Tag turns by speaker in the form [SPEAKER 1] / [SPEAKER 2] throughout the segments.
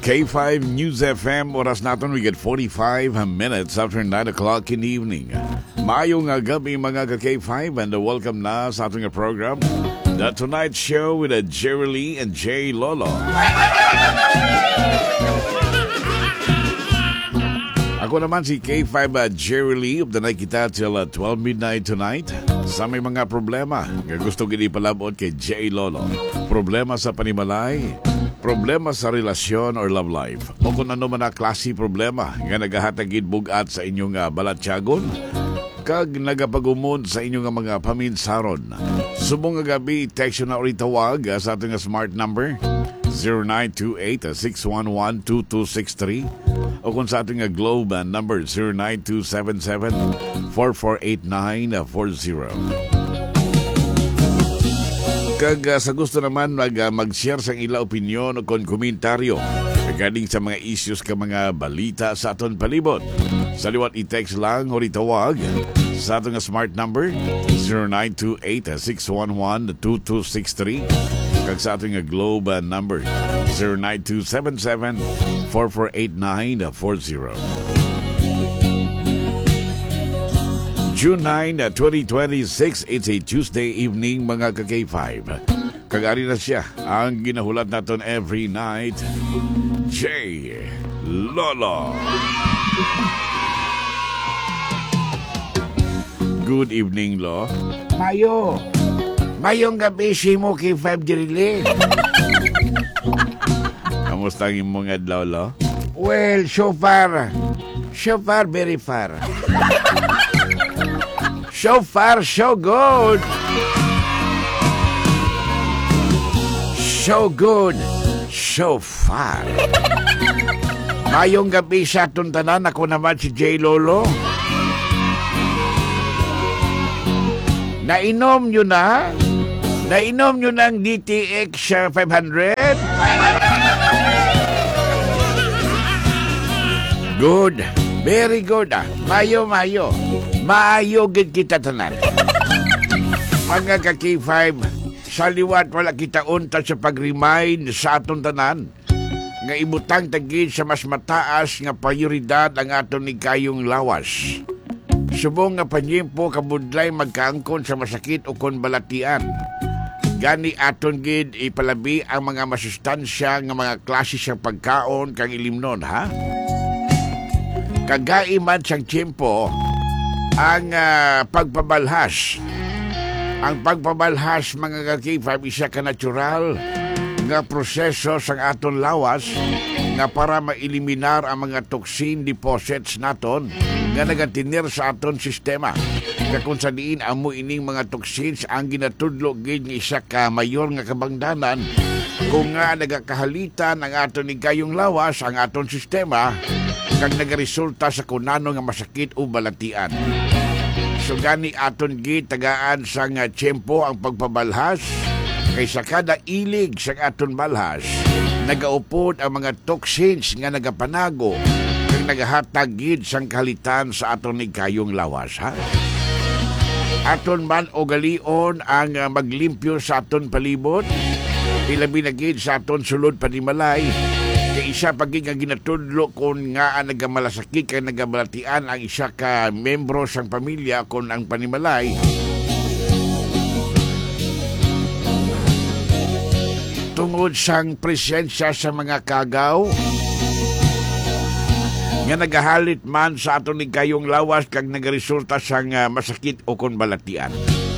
[SPEAKER 1] K5 News FM, oras natin we get 45 minutes after 9 o'clock in the evening. Mayong gabi mga ka-K5 and welcome na sa ating program, The Tonight Show with Jerry Lee and Jay Lolo. Ako naman si K5 Jerry Lee of the night kita till 12 midnight tonight. Sa may mga problema nga gusto gini palabot kay Jay Lolo. Problema sa panimalay, problema sa relasyon or love life, o kung ano man na klase problema nga nagahatagid bugat sa inyong balatyagon kag nagapagumod sa inyong mga paminsaron. Subong nga gabi, text na ori tawag sa ating smart number 0928-611-2263 o kung sa ating globe number 0927-448940. Kag sa gusto naman mag-share sa ila opinyon o kon komentaryo regarding sa mga issues ka mga balita sa aton palibot. Sa liwat i-text lang o ritawag sa ating smart number 0928-611-2263 kag sa ating globe number 0927-448940. June 9, 2026, it's a Tuesday evening mga ka-K5. Kagari na siya ang ginahulat natin every night, Jay Lolo. Good evening, Lo.
[SPEAKER 2] Mayong gabi si mo K5 Dirili.
[SPEAKER 1] Kamusta ang imong adlaw, Lo?
[SPEAKER 2] Well, so far very far. So far, so good. So good, so far. Mayong gabi sa atong tanan. Ako naman si Jay Lolo. Nainom nyo na? Nainom nyo ng DTX 500? Good. Very good. Mayo. Maayo gid kita tanan. Mga ka-K5, sa liwat wala kita unta sa pag-remind sa aton tanan nga ibutang tagid sa mas mataas nga prioridad ang aton ni kayong lawas. Subong nga panyempo kabudlay magkaangkon sa masakit o kon balatian. Gani aton gid ipalabi ang mga masustansya nga mga klase sa pagkaon kang ilimnon, ha? Kagaiman siyang tiyempo ang pagpabalhas. Ang pagpabalhas mga ka-K5 isa ka natural nga proseso sa aton lawas nga para maeliminar ang mga toxin deposits naton nga nagatinir sa aton sistema. Kung sa diin amo ining mga toxins ang ginatudlo gid nga isa ka mayor nga kabangdanan kung nga nagakahalitan ang aton igayong lawas ang aton sistema kag nagaresulta sa kunano nga masakit o balatian. So gani aton gid tagaan sa nga tiyempo ang pagpabalhas kay sa kada ilig sa aton balhas nagaupod ang mga toxins nga nagapanago kag nagahatag gid sang kalitan sa aton igayong lawas, ha? Aton man o galion ang maglimpyo sa aton palibot, ilabi na gid sa aton sulod panimalay. Kay isa paging nga ginatudlo kung nga nagamalasakit kay nagabalatian ang isa ka membro sang pamilya kung ang panimalay. Tungod sang presensya sa mga kagaw nga nagahalit man sa aton ni kayong lawas kag nagaresulta sang masakit o kon balatian.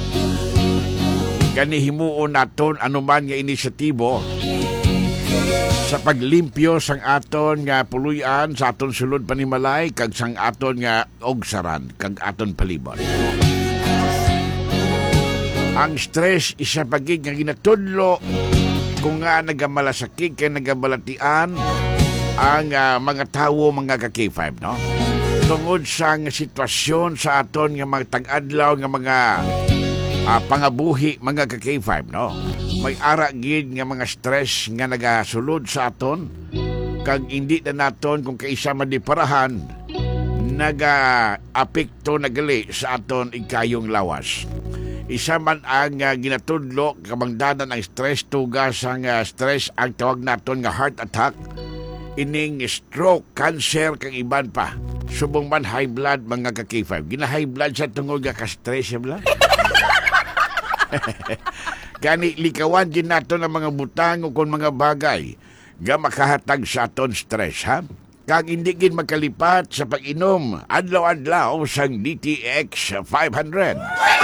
[SPEAKER 2] Gani himuon naton anuman nga inisyatibo sa paglimpyo sang aton nga puluyan sa aton sulod panimalay kag sang aton nga ogsaran kag aton palibot. Ang stress isa pagig nga ginatudlo kung nga nagamalasakit kay nagabalatian ang mga tawo mga ka-K5, no? Tungod sa sitwasyon sa aton nga mga tag-adlaw nga mga pangabuhi mga ka-K5, no? May ara gid nga mga stress nga nagasulod sa aton kag hindi na naton kung kaisa madiparahan naga-apekto nagali sa aton ikayong lawas. Isa man ang ginatudlo kabangdanan ang stress tugas ang stress ang tawag naton nga heart attack ining stroke, cancer, kang iban pa. Subong man high blood mga ka K5. Gina-high blood sa tungod nga ka-stress siya bla. Kani likawan din nato ng mga butang o kung mga bagay nga makahatag sa aton stress, ha? Kag hindi gid makalipat sa pag-inom adlaw-adlaw sang DTX 500.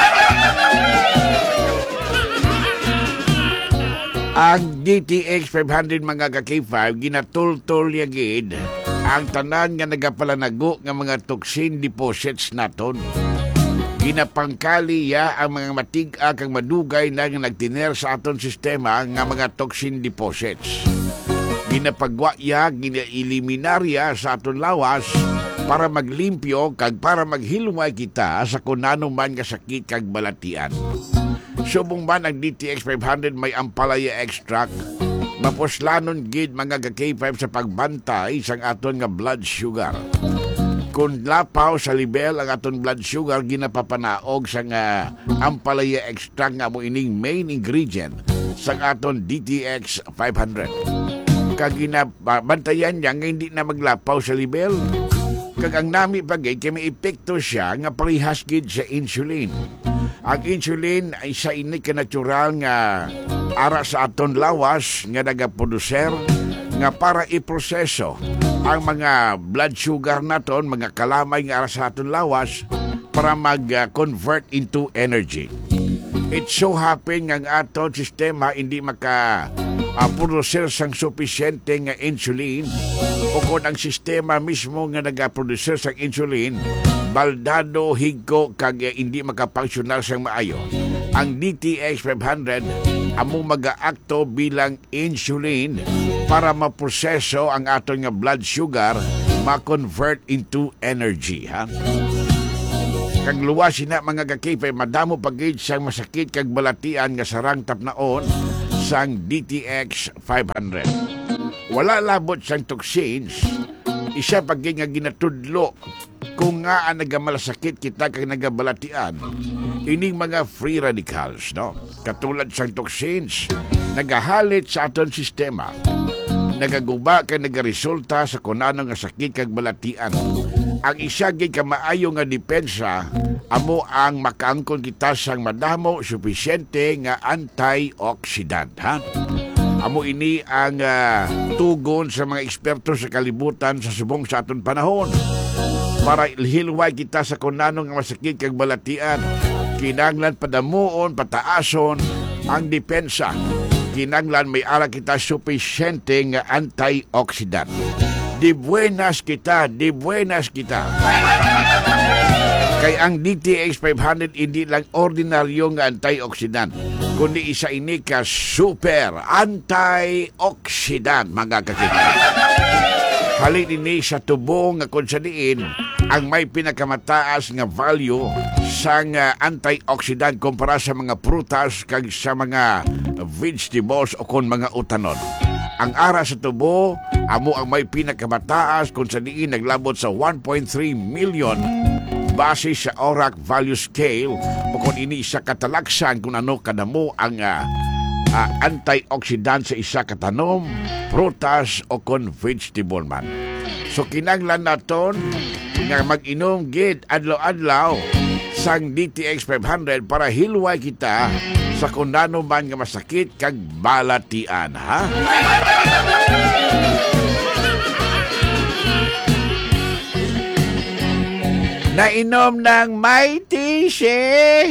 [SPEAKER 2] Ang DTX 500 mga ka-K5 ginatultol niya gid ang tanan nga nagapalanago nga mga toxin deposits naton. Ginapangkali ya ang mga matig-a kang madugay na nga nagtiner sa aton sistema nga mga toxin deposits. Ginapagwa ya, ginaeliminarya sa aton lawas para maglimpyo kag para maghilway kita sa kunano man nga sakit kag balatian. Subong man ang DTX 500 may ampalaya extract, mapuslanon gid mga ka-K5 sa pagbantay sang aton nga blood sugar. Kung lapaw sa level ang aton blood sugar, ginapapanaog sa nga ampalaya extract nga mo ining main ingredient sa aton DTX 500. Kag ginabantayan niya nga hindi na maglapaw sa level. Kag ang nami bagay kay may epekto siya nga parehas gid sa insulin. Ang insulin ay sa ini ka natural nga ara sa aton lawas nga nagaproducer nga para iproseso ang mga blood sugar naton, mga kalamay nga ara sa aton lawas para mag-convert into energy. It so happen nga ang aton sistema hindi producer sang sufisyente nga insulin o kung ang sistema mismo nga nagaproducer sang insulin baldado, higko, kag hindi makapangsyonar sang maayo. Ang DTX 500 among mag-aakto bilang insulin para maproseso ang aton nga blood sugar ma-convert into energy, ha? Kag luwas na mga kakipay, madamo pagid sang masakit kag balatian nga sarang tapnaon sang DTX 500. Wala labot sang toxins, isa pagid nga ginatudlo kung nga ang nagamalasakit kita kag nagabalatian. Ining mga free radicals, no? Katulad sang toxins, nagahalit sa aton sistema, nagaguba kag nagaresulta sa kunano nga sakit kag balatian. Ang isa gid ka maayo nga depensa amo ang makaangkon kita sang madamo sufisyente nga antioxidant, ha? Amo ini ang tugon sa mga eksperto sa kalibutan sa subong sa aton panahon para hilway kita sa kunano nga masakit kag balatian. Kinanglan padamuon, pataason ang depensa. Kinanglan may ara kita sufisyente nga antioxidant. Di buenas kita. Kay ang DTX 500 hindi lang ordinaryo nga antioxidant, kundi isa ini ka super antioxidant, mga kakita. Halin ini sa tubo nga kung sa diin ang may pinakamataas nga value sa antioxidant kumpara sa mga prutas kag sa mga vegetables o kon mga utanon. Ang ara sa tubo amo ang may pinakamataas kung sa diin naglabot sa 1.3 million base sa ORAC value scale o kung ini isa katalaksan kung ano kadamo ang antioxidant sa isa katanom, prutas o kon vegetable man. So kinanglan naton nga mag-inom gid adlaw-adlaw sang DTX 500 para hilway kita sa kunano man nga masakit kag balatian, ha? Nainom ng may tisi.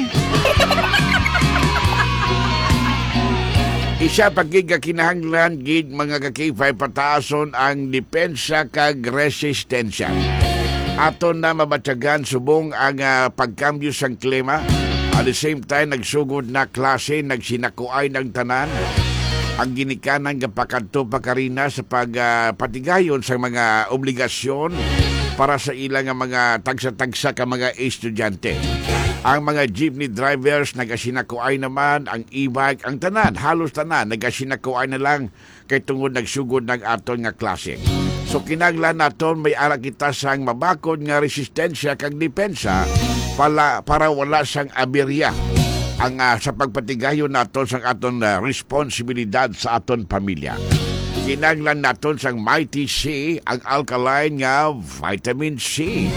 [SPEAKER 2] Isa pagig kinahanglan gid mga ka-K5 pataason ang depensa kag resistensya. Aton na mabatyagan subong ang pagkambyo sang klima. At the same time, nagsugod na klase, nagsinakuay ng tanan. Ang ginikanan nga pakadto pakarina sa pagpatigayon sa mga obligasyon para sa ilang mga tagsa-tagsa ka mga estudyante. Ang mga jeepney drivers nagasinakuay naman, ang e-bike, ang tanan, halos tanan, nagasinakuay na lang kay tungod nagsugod ng aton nga klase. So kinanglan naton may ara kita sang mabakod nga resistensya kag depensa para wala sang aberya ang sa pagpatigayon naton sang aton responsibilidad sa aton pamilya. Kinanglan naton sang Mighty C, ang alkaline nga vitamin C.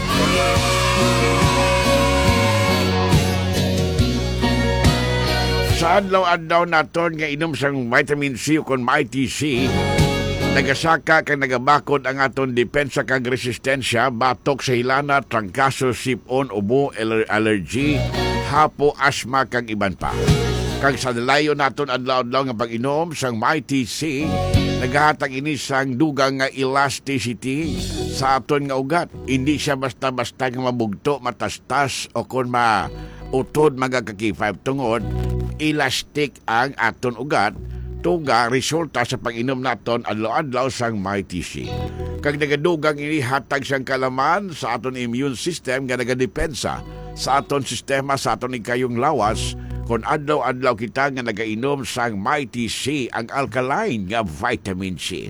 [SPEAKER 2] Sa adlaw-adlaw naton nga inom sang vitamin C o kon Mighty C, nagasaka kang nagabakod ang aton depensa kang resistensya, batok sa hilana, trangkaso, sipon, ubo, allergy, hapo, asma kang iban pa. Kag sa dalayo naton adlaw-adlaw nga pag-inom sang Mighty C, nagahatag ini sang dugang nga elasticity sa aton nga ugat. Hindi siya basta-basta nga mabugto, matastas o kon mautod magakaki-5 tungod, elastic ang aton ugat. Tuga resulta sa pag-inom naton adlaw-adlaw sang Mighty C. Kag nagadugang ini hatag siyang kalaman sa aton immune system nga nagadepensa sa aton sistema, sa aton ikayong lawas, kung adlaw-adlaw kita nga nagainom sang Mighty C, ang alkaline nga vitamin C.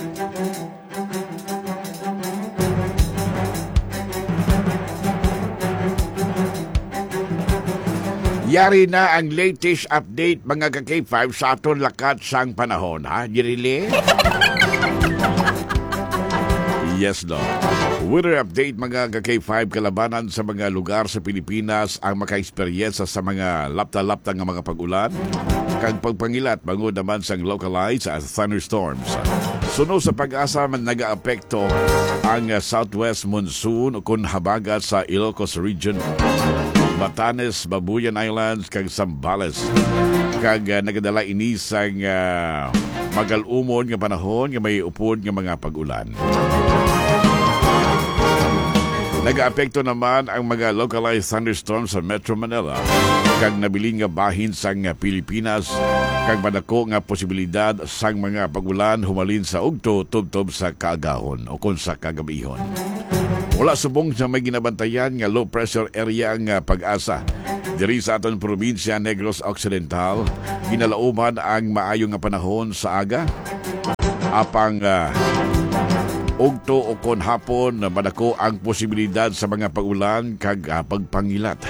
[SPEAKER 2] Yari na ang latest update mga ka-K5 sa aton lakat sang panahon, ha? Jirili? Yes, no. Weather update mga ka-K5, kalabanan sa mga lugar sa Pilipinas ang maka-eksperyensya sa mga lapta-lapta nga mga pag-ulan. Kag pagpangilat, bangod naman sang localized as thunderstorms. Suno sa pag-asa man nag-aapekto ang southwest monsoon o kun habagat sa Ilocos region, Batanes, Babuyan Islands, kag Zambales. Kag nagadala ini sang magalumon nga panahon nga may upod nga mga pag-ulan. Nag-aapekto naman ang mga localized thunderstorms sa Metro Manila, kag nabiling nga bahin sang Pilipinas, kag madako nga posibilidad sang mga pag-ulan humalin sa ugto tubtob sa kaagahon o kon sa kagabihon. Wala subong sa may ginabantayan nga low pressure area ang pag-asa. Diri sa aton probinsya Negros Occidental, ginalauman ang maayong nga panahon sa aga. Apang ugto o kon hapon, madako ang posibilidad sa mga pag-ulan kag pagpangilat.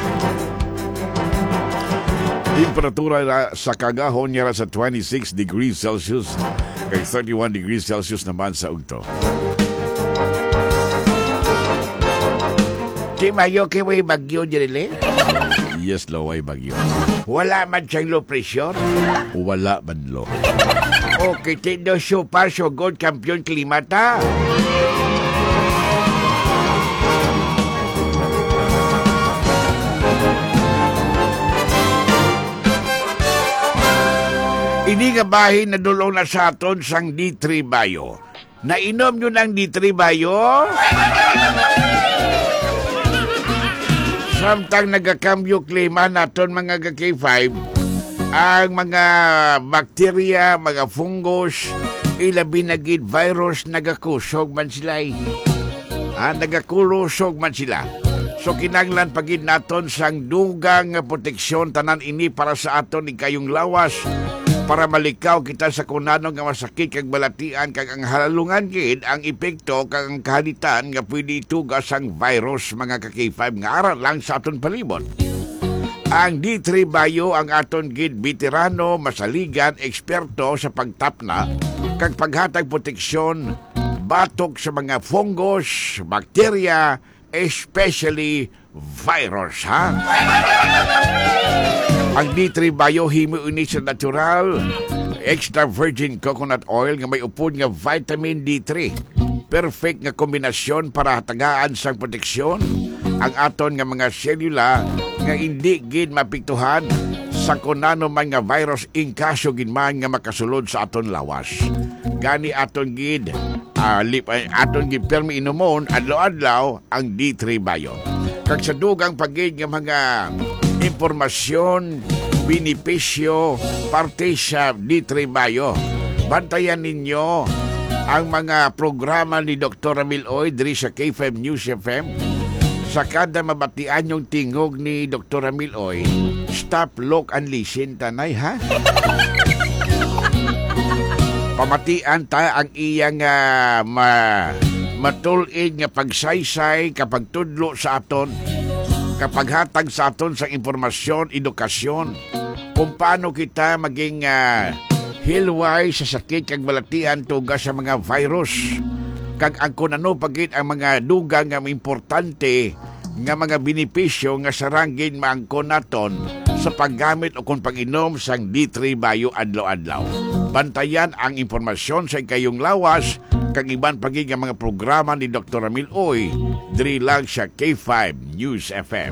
[SPEAKER 2] Temperatura sa kagahon niya sa 26 degrees Celsius kag 31 degrees Celsius naman sa ugto.
[SPEAKER 3] Si Mayo kiway bagyo dirili?
[SPEAKER 1] Yes, lo, ay bagyo.
[SPEAKER 3] Wala man siyang low pressure?
[SPEAKER 1] Wala man lo.
[SPEAKER 3] Okay, tindo super so good kampiyon klimata. Ini nga bahin na dulong na sa aton sang D3 Bayo. Nainom nyo ng D3 Bayo? Samtang nagakambyo klima naton mga K5, ang mga bakterya, mga fungus, ilabi na gid virus nagakusog man sila. Nagakulusog man sila. So kinanglan pagid naton sang dugang proteksyon tanan ini para sa aton ikayong lawas, para malikaw kita sa kunano nga masakit kag balatian kag ang halungan gid ang epekto kag ang kahalitan nga pwede itugas ang virus mga K5 nga aral lang sa aton palibot. Ang D3 Bayo ang aton gid veterano, masaligan, eksperto sa pagtapna kag paghatag proteksyon batok sa mga fungus, bakterya, especially virus, ha? Ang D3 Bayo himo ini sa natural extra virgin coconut oil nga may upod nga vitamin D3. Perfect nga kombinasyon para hatagaan sang proteksyon ang aton nga mga selula nga hindi gid mapiktuhan sa kunano man nga virus in kaso gid man nga makasulod sa aton lawas. Gani aton gid aton gid permi inumon adlaw-adlaw ang D3 Bayo. Kag sa dugang pagid nga mga impormasyon, benepisyo, parte sa D3 Bayo, bantayan ninyo ang mga programa ni Dr. Ramil Oy diri sa K5 News FM. Sa kada mabatian yung tingog ni Dr. Ramil Oy, stop, look, and listen, tanay, ha? Pamatian ta ang iyang matulid nga pagsaysay kapag tudlo sa aton, kapag hatag sa aton sa impormasyon, edukasyon, kung paano kita maging
[SPEAKER 2] hilway sa sakit kag balatian tuga sa mga virus. Kag ang kunano pagit ang mga dugang nga importante nga mga benepisyo nga saranggin maangkon naton sa paggamit o kung pag-inom sang D3 Bayo adlaw-adlaw. Bantayan ang impormasyon sa ikayong lawas kag iban pagig nga mga programa ni Dr. Ramil Oy diri lang sa K5 News FM.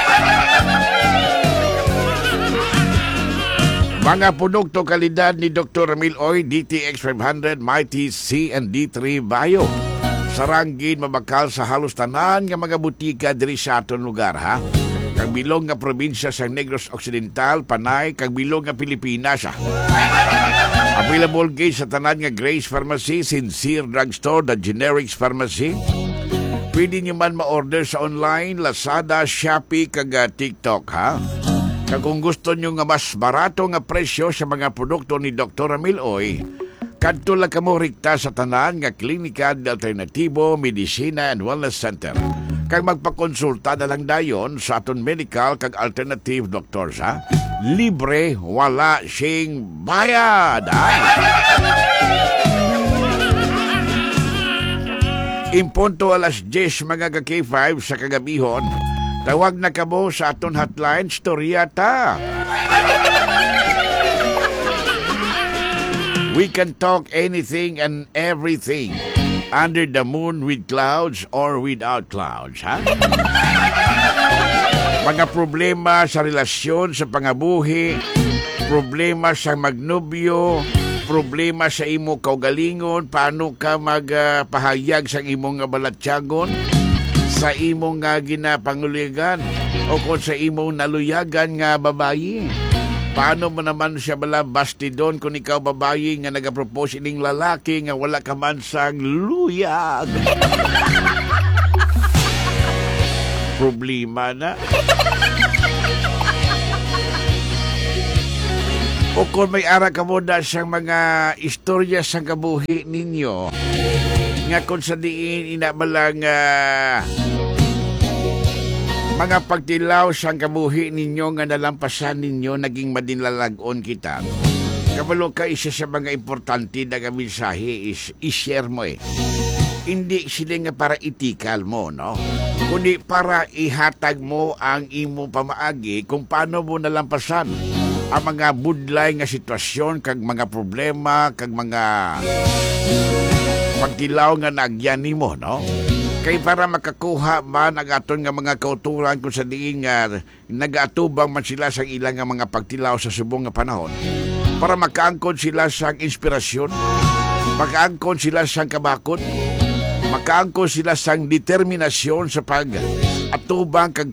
[SPEAKER 2] Mga produkto kalidad ni Dr. Ramil Oy, DTX 500, Mighty C and D3 Bayo. Saranggin mabakal sa halos tanan nga mga butika diri sa aton lugar, ha? Kag bilog nga probinsya sa Negros Occidental, Panay, kag bilog nga Pilipinas, ha? Available gay sa tanan nga Grace Pharmacy, Sincere Drugstore, The Generics Pharmacy. Pwede nyo man ma-order sa online, Lazada, Shopee, kag TikTok, ha? Kag kung gusto nyo nga mas barato nga presyo sa mga produkto ni Dr. Ramil Oy, kadto lang kamo rikta sa tanan nga Klinika de Alternativo, Medicina and Wellness Center. Kag magpakonsulta na lang dayon sa aton medical kag alternative doctors, ha? Libre, wala sing bayad, ha? Impunto alas 10 mga ka-K5 sa kagabihon. Tawag na kamo sa aton hotline, Storyata. We can talk anything and everything. Under the moon with clouds or without clouds, ha? Mga problema sa relasyon, sa pangabuhi, problema sa magnobyo, problema sa imo kaugalingon, paano ka magpahayag sa imong balatyagon, sa imong ginapanguligan, o kung sa imong naluyagan nga babayi. Paano mo naman siya bala bastidon kung ikaw babayi nga nagapropose ining lalaki nga wala ka man sang luyag? Problema na. O kung may ara ka mo na siyang mga istorya sa kabuhi ninyo, nga kung sa diin inabalang mga pagtilaw sa kabuhi ninyo nga nalampasan ninyo, naging madinlalagon kita. Kabalo ka, isa sa mga importante na mensahe is i-share mo, eh. Hindi sila nga para itikal mo, no? Kundi para ihatag mo ang imo pamaagi kung paano mo nalampasan ang mga budlay nga sitwasyon, kag mga problema, kag mga pagtilaw nga nagyan nimo, no? Kay para makakuha man ang aton nga mga kauturan kung sa diin nga nag-atubang man sila sa ilang nga mga pagtilaw sa subong nga panahon, para makaangkon sila sa inspirasyon, makaangkon sila sa kabakot, makaangkon sila sa determinasyon sa pag-atubang kag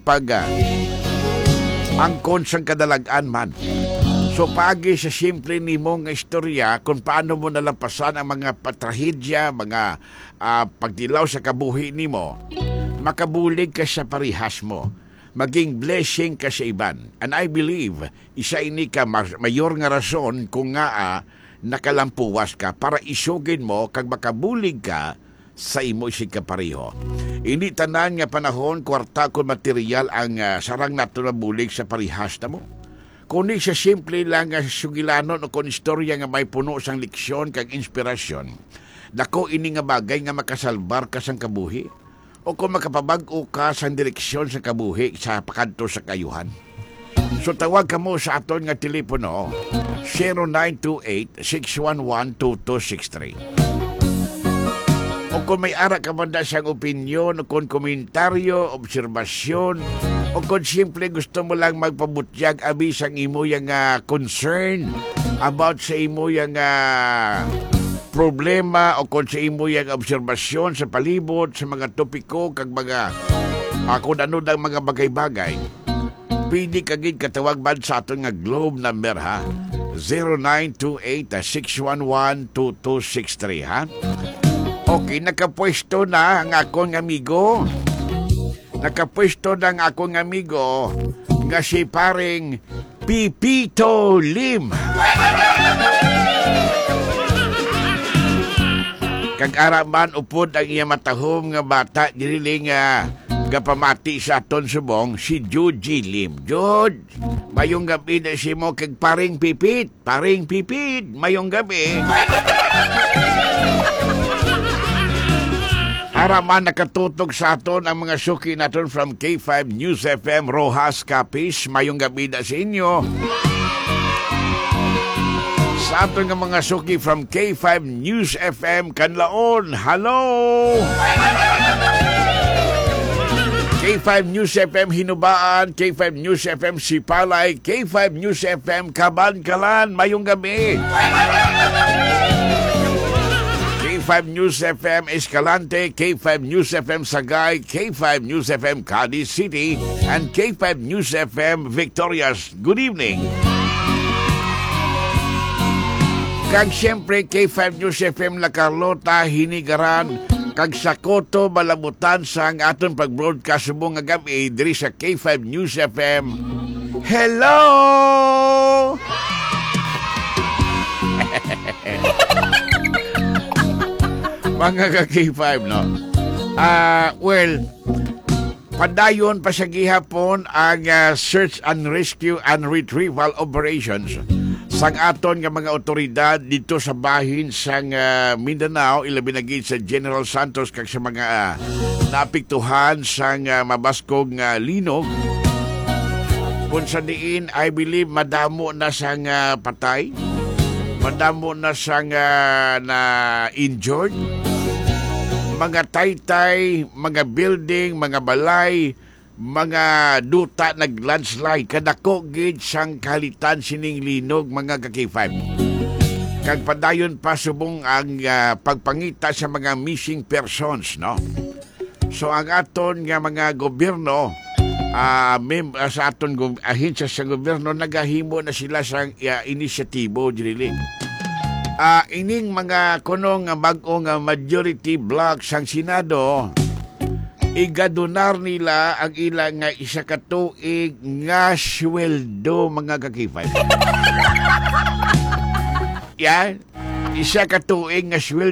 [SPEAKER 2] angkon sa kadalagan man. So pagi sa simple nimo nga istorya kung paano mo nalampasan ang mga patrahedya, mga pagdilaw sa kabuhi nimo, makabulig ka sa parihas mo, maging blessing ka sa iban. And I believe isa ini ka mayor nga rason kung nga nakalampuwas ka para isugin mo kag makabulig ka sa imo isig kapariho. Ini tanan nga panahon kwarta kon material ang sarang nato na bulig sa parihas na mo. Kundi siya simple lang nga sugilanon o kung istorya nga may puno sang leksyon kag inspirasyon, dako ini nga bagay nga makasalbar ka sang kabuhi o kung makapabag-o ka sang direksyon sa kabuhi sa pakanto sa kayuhan. So tawag ka mo sa aton nga telepono 0928-611-2263. O kung may ara ka man na siyang opinyon, o kung komentaryo, obserbasyon, o kung simple gusto mo lang magpabutyag abi sang imo yung concern about sa imo yung problema, o kung sa imo yung obserbasyon sa palibot, sa mga topiko, kag mga kung ano ng mga bagay-bagay, pwede kagid katawag man sa aton nga Globe number, ha? 0928-611-2263, ha? Okay, nakapwesto na ang akong amigo. Nakapwesto na ang akong amigo nga si paring Pipito Lim. Kag araman upod ang iya matahom nga bata diriling
[SPEAKER 3] gapamati sa aton subong si Jude G. Lim. Jude, mayong gabi na si mo kag paring pipit. Paring pipit, mayong gabi. Haraman nakatutog sa aton ang mga suki naton from K5 News FM Rojas Capiz. Mayong gabi na sa inyo. Sa aton nga mga suki from K5 News FM Kanlaon. Hello! K5 News FM Hinubaan, K5 News FM Sipalay, K5 News FM Kabankalan, mayong gabi. K5 News FM Escalante, K5 News FM Sagay, K5 News FM Cadiz City, and K5 News FM Victorias. Good evening. Kag siyempre K5 News FM La Carlota, Hinigaran, kag Sakoto, Malabutan sa ang aton pag-broadcast subong nga gabi diri sa K5 News FM. Hello! Mga ka-K5, no? Well, padayon pa sa gihapon ang search and rescue and retrieval operations sang aton nga mga otoridad dito sa bahin sang Mindanao, ilabi na gid sa General Santos kag sa mga naapektuhan sang mabaskog nga linog. Kung sa diin, I believe madamo na sang patay, madamo na sang na injured, mga taytay, mga building, mga balay, mga duta nag-landslide, kadako gid sang kalitan sining linog, mga ka-K5. Kag padayon pa subong ang pagpangita sa mga missing persons, no? So ang aton nga mga gobyerno, sa aton ahensya sa gobyerno, nagahimo na sila sang inisyatibo dili. Ining mga kunong bag-ong majority block sang Senado, igadonar nila ang ilang isa ka tuig nga sweldo, mga ka-K5. Yan, isa ka tuig nga sweldo